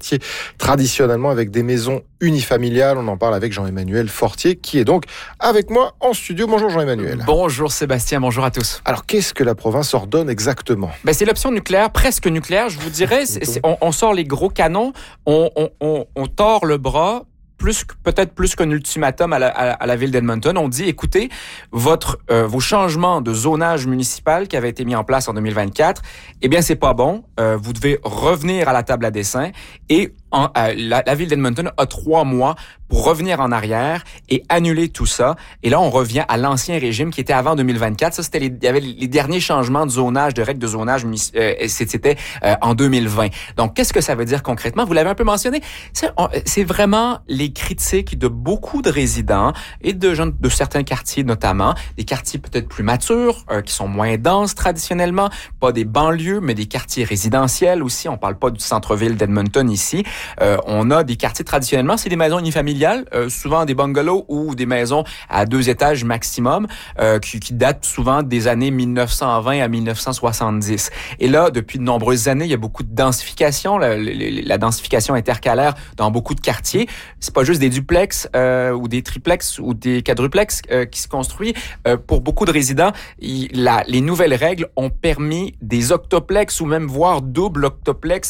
quartier traditionnellement avec des maisons unifamiliales. On en parle avec Jean-Emmanuel Fortier, qui est donc avec moi en studio. Bonjour Jean-Emmanuel. Bonjour Sébastien, bonjour à tous. Alors, qu'est-ce que la province ordonne exactement? C'est l'option nucléaire, presque nucléaire, je vous dirais. On sort les gros canons, on tord le bras, peut-être plus qu'un ultimatum à la ville d'Edmonton. On dit, écoutez, vos changements de zonage municipal qui avaient été mis en place en 2024, eh bien, c'est pas bon. Vous devez revenir à la table à dessin et la ville d'Edmonton a 3 mois pour revenir en arrière et annuler tout ça. Et là, on revient à l'ancien régime qui était avant 2024. Ça, il y avait les derniers changements de zonage, de règles de zonage, c'était en 2020. Donc, qu'est-ce que ça veut dire concrètement? Vous l'avez un peu mentionné. C'est vraiment les critiques de beaucoup de résidents et de gens de certains quartiers notamment, des quartiers peut-être plus matures, qui sont moins denses traditionnellement, pas des banlieues, mais des quartiers résidentiels aussi. On parle pas du centre-ville d'Edmonton ici. On a des quartiers traditionnellement, c'est des maisons unifamiliales, souvent des bungalows ou des maisons à 2 étages maximum, qui datent souvent des années 1920 à 1970. Et là, depuis de nombreuses années, il y a beaucoup de densification, la densification intercalaire dans beaucoup de quartiers. C'est pas juste des duplex ou des triplex ou des quadruplex qui se construisent. Pour beaucoup de résidents, les nouvelles règles ont permis des octoplex ou même voire double octoplex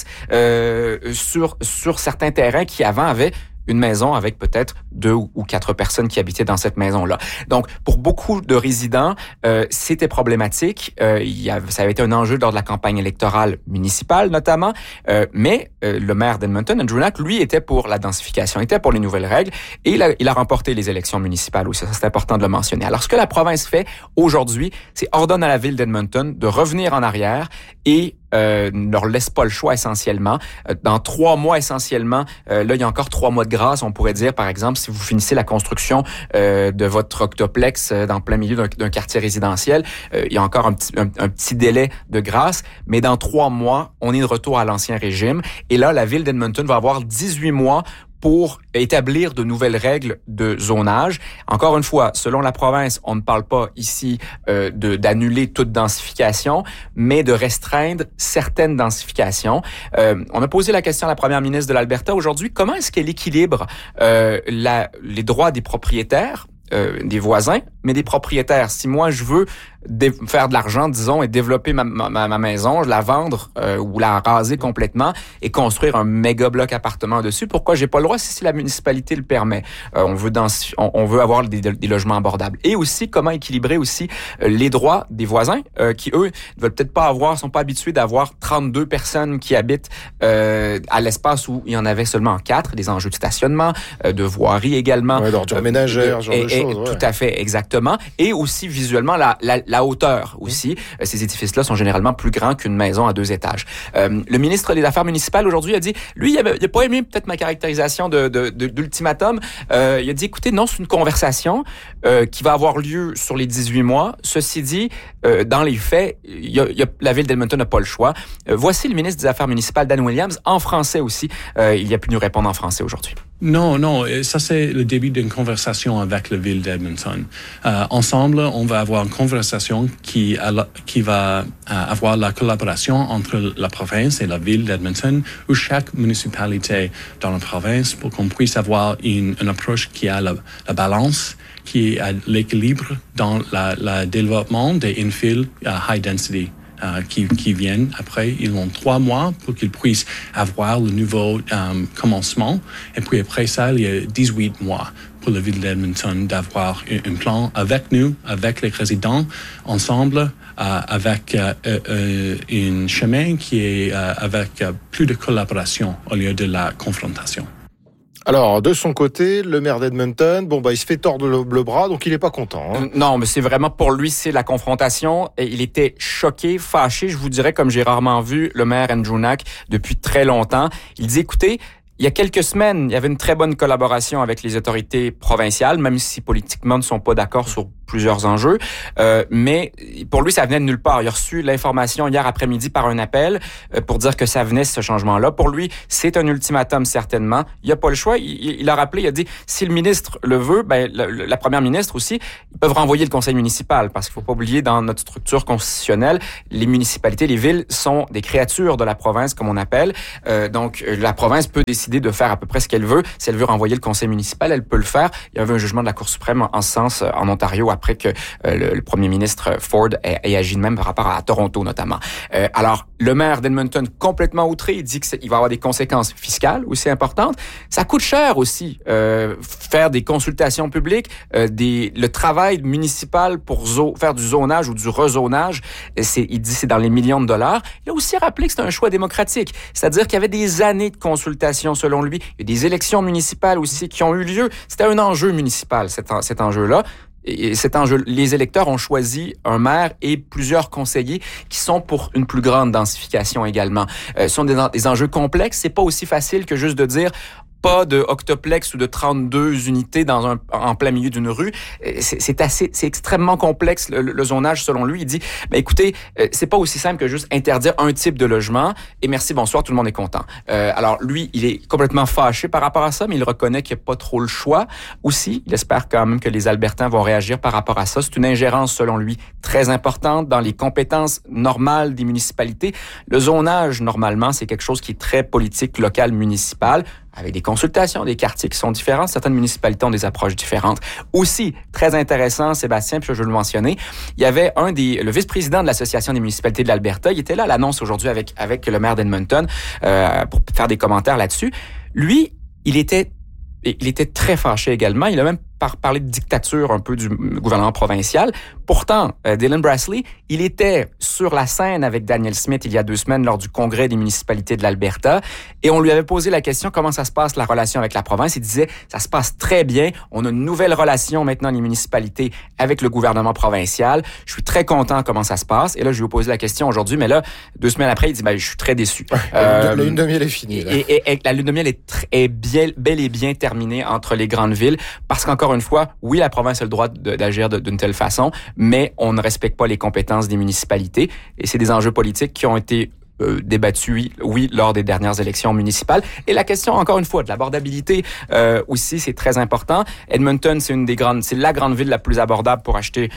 sur certains terrains qui avant avaient une maison avec peut-être 2 ou 4 personnes qui habitaient dans cette maison-là. Donc, pour beaucoup de résidents, c'était problématique. Ça avait été un enjeu lors de la campagne électorale municipale, notamment. Mais le maire d'Edmonton, Andrew Knack, lui, était pour la densification, était pour les nouvelles règles. Et il a remporté les élections municipales aussi. Ça, c'est important de le mentionner. Alors, ce que la province fait aujourd'hui, c'est ordonne à la ville d'Edmonton de revenir en arrière et ne leur laisse pas le choix essentiellement. Dans 3 mois essentiellement, là, il y a encore 3 mois de grâce, on pourrait dire, par exemple, si vous finissez la construction de votre octoplex dans plein milieu d'un quartier résidentiel, il y a encore un petit délai de grâce, mais dans 3 mois, on est de retour à l'ancien régime. Et là, la ville d'Edmonton va avoir 18 mois pour établir de nouvelles règles de zonage. Encore une fois, selon la province, on ne parle pas ici d'annuler toute densification, mais de restreindre certaines densifications. On a posé la question à la première ministre de l'Alberta aujourd'hui, comment est-ce qu'elle équilibre les droits des propriétaires, des voisins, mais des propriétaires. Si moi, je veux faire de l'argent, disons, et développer ma maison, la vendre ou la raser complètement et construire un méga bloc appartement dessus, pourquoi j'ai pas le droit si la municipalité le permet? On veut avoir des logements abordables. Et aussi, comment équilibrer aussi les droits des voisins qui, eux, ne veulent peut-être pas sont pas habitués d'avoir 32 personnes qui habitent à l'espace où il y en avait seulement 4, des enjeux de stationnement, de voirie également. Ouais, d'ordures ménagères, genre de choses. Tout à fait, exactement. Et aussi, visuellement, la hauteur aussi. Ces édifices-là sont généralement plus grands qu'une maison à 2 étages. Le ministre des Affaires municipales, aujourd'hui, a dit, lui, il a pas aimé peut-être ma caractérisation d'ultimatum. Il a dit, écoutez, non, c'est une conversation qui va avoir lieu sur les 18 mois. Ceci dit, dans les faits, la ville d'Edmonton n'a pas le choix. Voici le ministre des Affaires municipales, Dan Williams, en français aussi. Il a pu nous répondre en français aujourd'hui. Non, ça c'est le début d'une conversation avec la ville d'Edmonton. Ensemble, on va avoir une conversation qui va avoir la collaboration entre la province et la ville d'Edmonton, où chaque municipalité dans la province, pour qu'on puisse avoir une approche qui a la balance, qui a l'équilibre dans le développement des infill high density. Qui viennent après. Ils ont 3 mois pour qu'ils puissent avoir le nouveau commencement. Et puis après ça, il y a 18 mois pour la ville d'Edmonton d'avoir un plan avec nous, avec les résidents, ensemble, avec un chemin qui est avec plus de collaboration au lieu de la confrontation. Alors, de son côté, le maire d'Edmonton, il se fait tordre le bras, donc il est pas content. Hein. Non, mais c'est vraiment pour lui, c'est la confrontation. Et il était choqué, fâché, je vous dirais, comme j'ai rarement vu le maire Andrew Knack depuis très longtemps. Il dit, écoutez, il y a quelques semaines, il y avait une très bonne collaboration avec les autorités provinciales, même si politiquement, ils ne sont pas d'accord sur plusieurs enjeux, mais pour lui, ça venait de nulle part. Il a reçu l'information hier après-midi par un appel pour dire que ça venait, ce changement-là. Pour lui, c'est un ultimatum, certainement. Il n'a pas le choix. Il a rappelé, il a dit, si le ministre le veut, ben la première ministre aussi, ils peuvent renvoyer le conseil municipal, parce qu'il faut pas oublier, dans notre structure constitutionnelle, les municipalités, les villes sont des créatures de la province, comme on appelle. Donc, la province peut décider de faire à peu près ce qu'elle veut. Si elle veut renvoyer le conseil municipal, elle peut le faire. Il y avait un jugement de la Cour suprême en ce sens en Ontario après que le premier ministre Ford ait agi de même par rapport à Toronto, notamment. Alors, le maire d'Edmonton, complètement outré, il dit qu'il va avoir des conséquences fiscales aussi importantes. Ça coûte cher aussi, faire des consultations publiques, le travail municipal pour faire du zonage ou du rezonage, il dit c'est dans les millions de dollars. Il a aussi rappelé que c'est un choix démocratique, c'est-à-dire qu'il y avait des années de consultation selon lui. Il y a des élections municipales aussi qui ont eu lieu. C'était un enjeu municipal, cet enjeu-là. Et cet enjeu, les électeurs ont choisi un maire et plusieurs conseillers qui sont pour une plus grande densification également. Ce sont des enjeux complexes. C'est pas aussi facile que juste de dire pas de octoplex ou de 32 unités en plein milieu d'une rue. C'est extrêmement complexe, le zonage, selon lui. Il dit, écoutez, c'est pas aussi simple que juste interdire un type de logement et merci, bonsoir, tout le monde est content. Alors, lui, il est complètement fâché par rapport à ça, mais il reconnaît qu'il n'y a pas trop le choix. Aussi, il espère quand même que les Albertains vont réagir par rapport à ça. C'est une ingérence, selon lui, très importante dans les compétences normales des municipalités. Le zonage, normalement, c'est quelque chose qui est très politique, local, municipal, avec des consultations, des quartiers qui sont différents. Certaines municipalités ont des approches différentes. Aussi, très intéressant, Sébastien, puis je veux le mentionner, il y avait le vice-président de l'Association des municipalités de l'Alberta. Il était là à l'annonce aujourd'hui avec le maire d'Edmonton pour faire des commentaires là-dessus. Lui, il était très fâché également. Il a même parlé de dictature un peu du gouvernement provincial. Pourtant, Dylan Brassley, il était sur la scène avec Daniel Smith il y a 2 semaines lors du congrès des municipalités de l'Alberta et on lui avait posé la question comment ça se passe la relation avec la province. Il disait ça se passe très bien. On a une nouvelle relation maintenant les municipalités avec le gouvernement provincial. Je suis très content comment ça se passe. Et là, je lui ai posé la question aujourd'hui, mais là, 2 semaines après, il dit je suis très déçu. La lune de miel est finie. Là. Et la lune de miel est bel et bien terminée entre les grandes villes parce qu'encore une fois, oui, la province a le droit d'agir d'une telle façon, mais on ne respecte pas les compétences des municipalités. Et c'est des enjeux politiques qui ont été débattu, oui, lors des dernières élections municipales. Et la question, encore une fois, de l'abordabilité aussi, c'est très important. Edmonton, c'est la grande ville la plus abordable pour acheter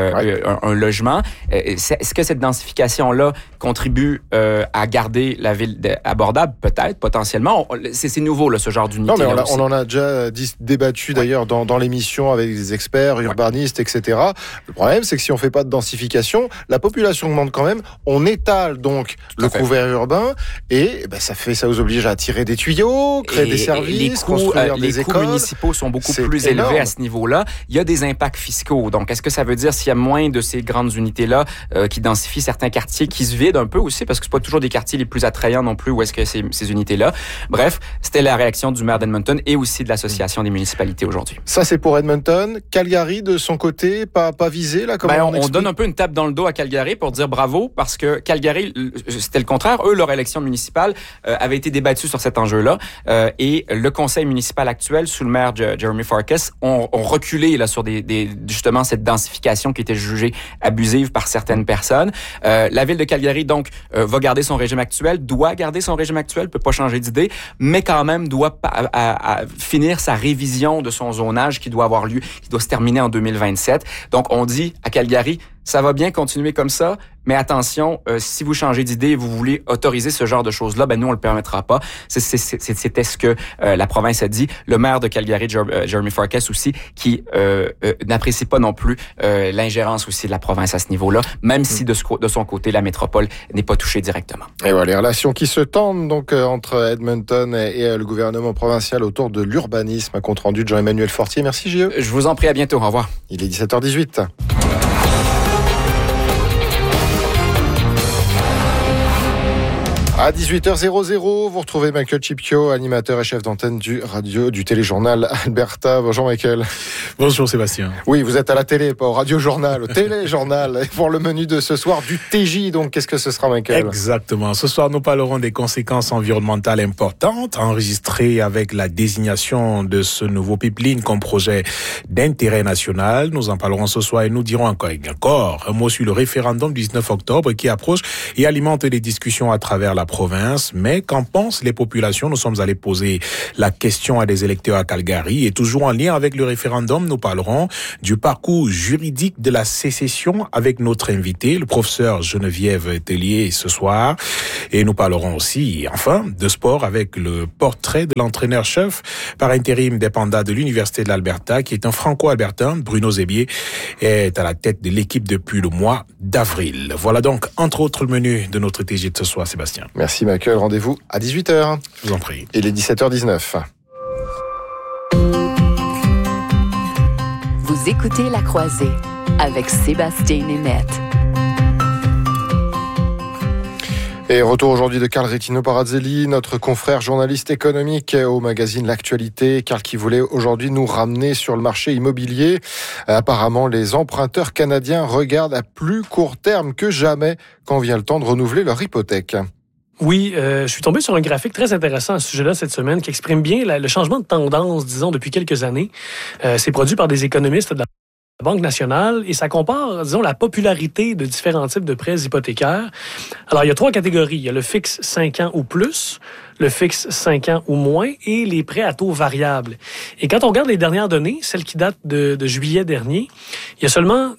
un logement. Est-ce que cette densification-là contribue à garder la ville abordable? Peut-être, potentiellement. C'est nouveau, là, ce genre d'unité. Non, mais on en a déjà débattu d'ailleurs dans l'émission avec des experts, urbanistes, etc. Le problème, c'est que si on fait pas de densification, la population augmente quand même. On étale donc le couvert urbain et ça vous oblige à tirer des tuyaux, créer des services, construire des écoles. Les coûts municipaux sont beaucoup plus élevés à ce niveau-là. Il y a des impacts fiscaux. Donc, est-ce que ça veut dire s'il y a moins de ces grandes unités-là qui densifient certains quartiers qui se vident un peu aussi parce que c'est pas toujours des quartiers les plus attrayants non plus où est-ce que ces unités-là. Bref, c'était la réaction du maire d'Edmonton et aussi de l'Association des municipalités aujourd'hui. Ça, c'est pour Edmonton. Calgary, de son côté, pas visé là. Comment on donne un peu une tape dans le dos à Calgary pour dire bravo parce que Calgary, c'était le contraire. Eux, leur élection municipale avait été débattue sur cet enjeu-là et le conseil municipal actuel, sous le maire Jeremy Farkas, ont reculé là sur justement cette densification qui était jugée abusive par certaines personnes. La ville de Calgary, donc, va garder son régime actuel, doit garder son régime actuel, peut pas changer d'idée, mais quand même doit finir sa révision de son zonage qui doit avoir lieu, qui doit se terminer en 2027. Donc, on dit à Calgary, ça va bien continuer comme ça, mais attention, si vous changez d'idée et vous voulez autoriser ce genre de choses-là, nous, on le permettra pas. C'était ce que la province a dit. Le maire de Calgary, Jeremy Farkas aussi, qui n'apprécie pas non plus l'ingérence aussi de la province à ce niveau-là, même si de son côté, la métropole n'est pas touchée directement. Et voilà, les relations qui se tendent donc entre Edmonton et le gouvernement provincial autour de l'urbanisme. Un compte rendu de Jean-Emmanuel Fortier. Merci, J.E. Je vous en prie, à bientôt. Au revoir. Il est 17h18. À 18h00, vous retrouvez Michael Chipio, animateur et chef d'antenne du téléjournal Alberta. Bonjour Michael. Bonjour Sébastien. Oui, vous êtes à la télé, pas au radiojournal, au téléjournal. Et pour le menu de ce soir du TJ, donc qu'est-ce que ce sera Michael ? Exactement. Ce soir, nous parlerons des conséquences environnementales importantes enregistrées avec la désignation de ce nouveau pipeline comme projet d'intérêt national. Nous en parlerons ce soir et nous dirons encore un mot sur le référendum du 19 octobre qui approche et alimente les discussions à travers la province. Mais qu'en pensent les populations ? Nous sommes allés poser la question à des électeurs à Calgary et toujours en lien avec le référendum, nous parlerons du parcours juridique de la sécession avec notre invité, le professeur Geneviève Tellier ce soir. Et nous parlerons aussi, enfin, de sport avec le portrait de l'entraîneur-chef par intérim des Pandas de l'Université de l'Alberta, qui est un franco-albertain. Bruno Zébier est à la tête de l'équipe depuis le mois d'avril. Voilà donc, entre autres, le menu de notre TG de ce soir, Sébastien. Merci Michael, rendez-vous à 18h. Je vous en prie. Il est 17h19. Vous écoutez La Croisée avec Sébastien Németh. Et retour aujourd'hui de Carl Rettino Parazzelli, notre confrère journaliste économique au magazine L'Actualité. Carl qui voulait aujourd'hui nous ramener sur le marché immobilier. Apparemment, les emprunteurs canadiens regardent à plus court terme que jamais quand vient le temps de renouveler leur hypothèque. Oui, je suis tombé sur un graphique très intéressant à ce sujet-là cette semaine qui exprime bien le changement de tendance, disons, depuis quelques années. C'est produit par des économistes de la Banque nationale et ça compare, disons, la popularité de différents types de prêts hypothécaires. Alors, il y a 3 catégories. Il y a le fixe 5 ans ou plus, le fixe 5 ans ou moins et les prêts à taux variables. Et quand on regarde les dernières données, celles qui datent de juillet dernier, il y a seulement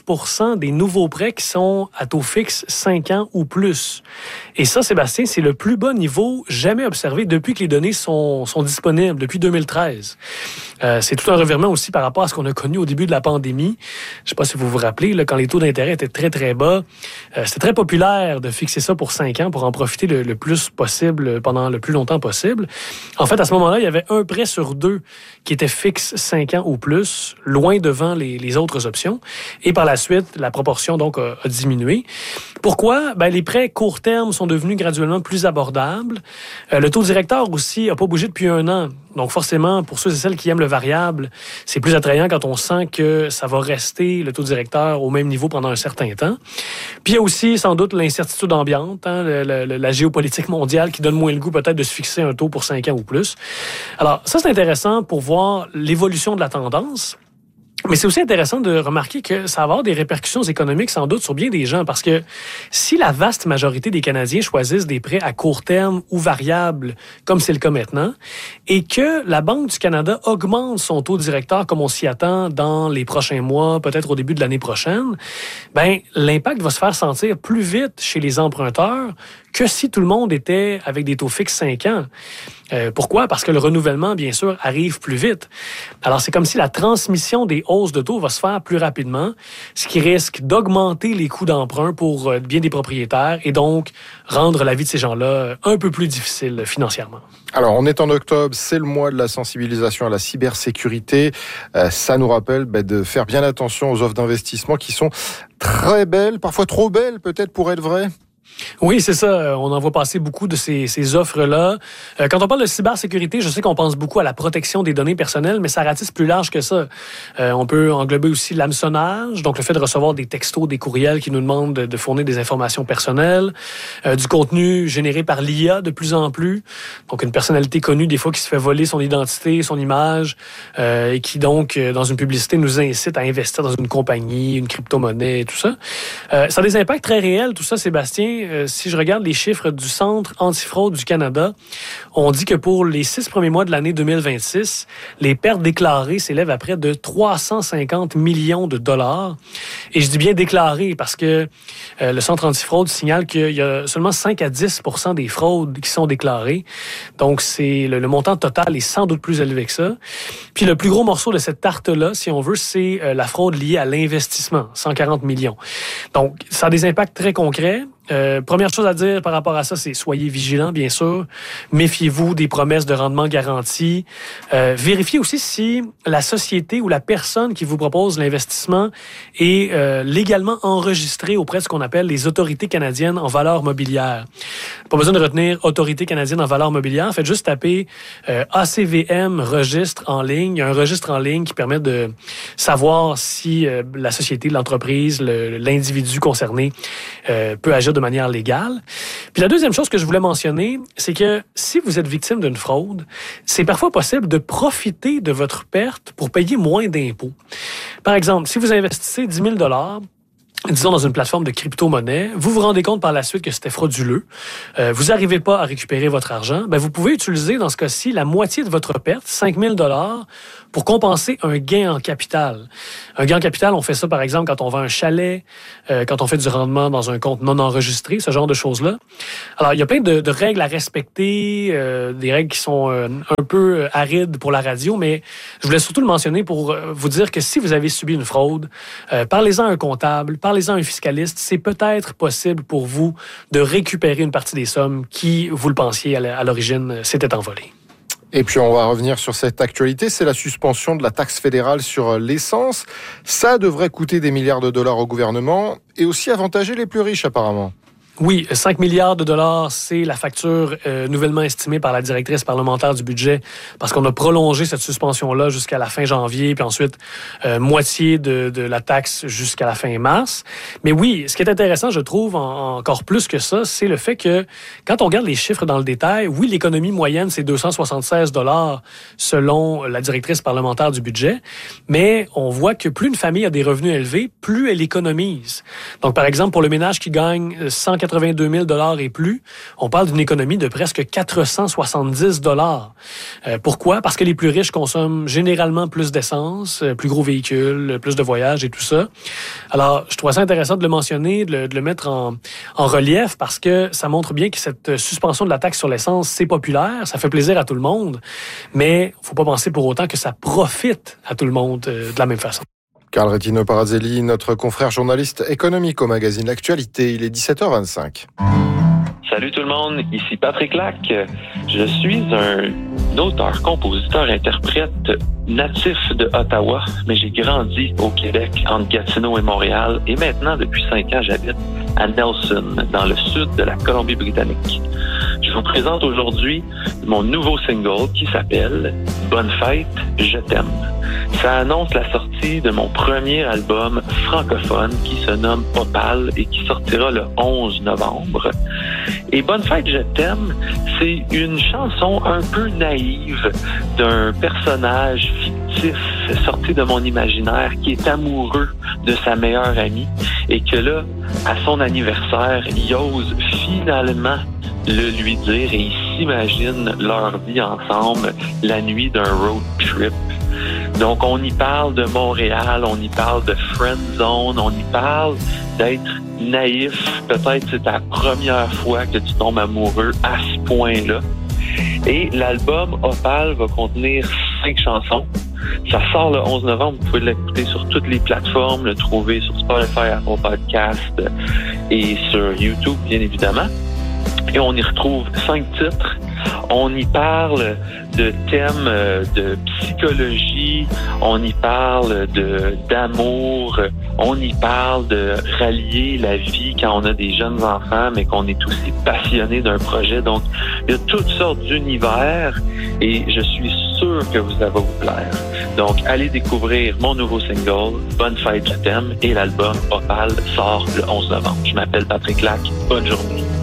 9% des nouveaux prêts qui sont à taux fixe 5 ans ou plus. Et ça, Sébastien, c'est le plus bas niveau jamais observé depuis que les données sont disponibles, depuis 2013. C'est tout un revirement aussi par rapport à ce qu'on a connu au début de la pandémie. Je ne sais pas si vous vous rappelez, là, quand les taux d'intérêt étaient très, très bas, c'était très populaire de fixer ça pour 5 ans pour en profiter le plus possible pendant le plus longtemps possible. En fait, à ce moment-là, il y avait un prêt sur 2 qui était fixe 5 ans ou plus, loin devant les autres options. Et par la suite, la proportion donc a diminué. Pourquoi? Les prêts court terme sont devenus graduellement plus abordables. Le taux directeur aussi n'a pas bougé depuis 1 an. Donc forcément, pour ceux et celles qui aiment le variable, c'est plus attrayant quand on sent que ça va rester, le taux directeur, au même niveau pendant un certain temps. Puis il y a aussi sans doute l'incertitude ambiante, la géopolitique mondiale qui donne moins le goût peut-être de se fixer un taux pour 5 ans ou plus. Alors ça, c'est intéressant pour voir l'évolution de la tendance. Mais c'est aussi intéressant de remarquer que ça va avoir des répercussions économiques sans doute sur bien des gens parce que si la vaste majorité des Canadiens choisissent des prêts à court terme ou variables, comme c'est le cas maintenant, et que la Banque du Canada augmente son taux directeur comme on s'y attend dans les prochains mois, peut-être au début de l'année prochaine, l'impact va se faire sentir plus vite chez les emprunteurs que si tout le monde était avec des taux fixes 5 ans. Pourquoi? Parce que le renouvellement, bien sûr, arrive plus vite. Alors, c'est comme si la transmission des hausses de taux va se faire plus rapidement, ce qui risque d'augmenter les coûts d'emprunt pour bien des propriétaires et donc rendre la vie de ces gens-là un peu plus difficile financièrement. Alors, on est en octobre, c'est le mois de la sensibilisation à la cybersécurité. Ça nous rappelle de faire bien attention aux offres d'investissement qui sont très belles, parfois trop belles peut-être pour être vraies. Oui, c'est ça. On en voit passer beaucoup de ces offres-là. Quand on parle de cybersécurité, je sais qu'on pense beaucoup à la protection des données personnelles, mais ça ratisse plus large que ça. On peut englober aussi l'hameçonnage, donc le fait de recevoir des textos, des courriels qui nous demandent de fournir des informations personnelles, du contenu généré par l'IA de plus en plus, donc une personnalité connue des fois qui se fait voler son identité, son image, et qui donc, dans une publicité, nous incite à investir dans une compagnie, une crypto-monnaie et tout ça. Ça a des impacts très réels, tout ça, Sébastien. Si je regarde les chiffres du Centre antifraude du Canada, on dit que pour les 6 premiers mois de l'année 2026, les pertes déclarées s'élèvent à près de 350 millions de dollars. Et je dis bien déclarées parce que le Centre antifraude signale qu'il y a seulement 5 à 10% des fraudes qui sont déclarées. Donc, c'est le montant total est sans doute plus élevé que ça. Puis le plus gros morceau de cette tarte-là, si on veut, c'est la fraude liée à l'investissement, 140 millions. Donc, ça a des impacts très concrets. Première chose à dire par rapport à ça, c'est soyez vigilants, bien sûr. Méfiez-vous des promesses de rendement garanties. Vérifiez aussi si la société ou la personne qui vous propose l'investissement est légalement enregistrée auprès de ce qu'on appelle les autorités canadiennes en valeurs mobilières. Pas besoin de retenir autorité canadienne en valeurs mobilières. Faites juste taper ACVM registre en ligne. Il y a un registre en ligne qui permet de savoir si la société, l'entreprise, l'individu concerné peut agir de manière légale. Puis la deuxième chose que je voulais mentionner, c'est que si vous êtes victime d'une fraude, c'est parfois possible de profiter de votre perte pour payer moins d'impôts. Par exemple, si vous investissez 10 000 $, disons dans une plateforme de crypto-monnaie, vous vous rendez compte par la suite que c'était frauduleux, vous n'arrivez pas à récupérer votre argent, ben vous pouvez utiliser dans ce cas-ci la moitié de votre perte, 5 000 $ pour compenser un gain en capital. Un gain en capital, on fait ça par exemple quand on vend un chalet, quand on fait du rendement dans un compte non enregistré, ce genre de choses-là. Alors, il y a plein de règles à respecter, des règles qui sont un peu arides pour la radio, mais je voulais surtout le mentionner pour vous dire que si vous avez subi une fraude, parlez-en à un comptable, parlez-en à un fiscaliste, c'est peut-être possible pour vous de récupérer une partie des sommes qui, vous le pensiez à l'origine, s'étaient envolées. Et puis on va revenir sur cette actualité, c'est la suspension de la taxe fédérale sur l'essence. Ça devrait coûter des milliards de dollars au gouvernement et aussi avantager les plus riches apparemment. Oui, 5 milliards de dollars, c'est la facture nouvellement estimée par la directrice parlementaire du budget parce qu'on a prolongé cette suspension-là jusqu'à la fin janvier, puis ensuite moitié de la taxe jusqu'à la fin mars. Mais oui, ce qui est intéressant, je trouve, encore plus que ça, c'est le fait que quand on regarde les chiffres dans le détail, oui, l'économie moyenne, c'est 276 $ selon la directrice parlementaire du budget, mais on voit que plus une famille a des revenus élevés, plus elle économise. Donc, par exemple, pour le ménage qui gagne 182 000 $ et plus, on parle d'une économie de presque 470 $. Pourquoi? Parce que les plus riches consomment généralement plus d'essence, plus gros véhicules, plus de voyages et tout ça. Alors, je trouve ça intéressant de le mentionner, de le mettre en relief parce que ça montre bien que cette suspension de la taxe sur l'essence, c'est populaire, ça fait plaisir à tout le monde, mais il ne faut pas penser pour autant que ça profite à tout le monde de la même façon. Carl Rettino Parazelli, notre confrère journaliste économique au magazine L'Actualité, il est 17h25. Salut tout le monde, ici Patrick Lac. Je suis un auteur, compositeur, interprète natif de Ottawa, mais j'ai grandi au Québec, entre Gatineau et Montréal, et maintenant, depuis 5 ans, j'habite à Nelson, dans le sud de la Colombie-Britannique. Je vous présente aujourd'hui mon nouveau single qui s'appelle « Bonne fête, je t'aime ». Ça annonce la sortie de mon premier album francophone qui se nomme Opal et qui sortira le 11 novembre. Et Bonne fête, je t'aime, c'est une chanson un peu naïve d'un personnage fictif sorti de mon imaginaire qui est amoureux de sa meilleure amie et que là, à son anniversaire, il ose finalement le lui dire et il s'imagine leur vie ensemble la nuit d'un road trip. Donc, on y parle de Montréal, on y parle de friend zone, on y parle d'être naïf. Peut-être c'est ta première fois que tu tombes amoureux à ce point-là. Et l'album Opal va contenir 5 chansons. Ça sort le 11 novembre. Vous pouvez l'écouter sur toutes les plateformes, le trouver sur Spotify, Apple Podcast et sur YouTube, bien évidemment. Et on y retrouve 5 titres. On y parle de thèmes de psychologie, on y parle d'amour, on y parle de rallier la vie quand on a des jeunes enfants, mais qu'on est aussi passionné d'un projet. Donc, il y a toutes sortes d'univers et je suis sûr que ça va vous plaire. Donc, allez découvrir mon nouveau single, Bonne fête, je t'aime, et l'album Opal sort le 11 novembre. Je m'appelle Patrick Lac. Bonne journée.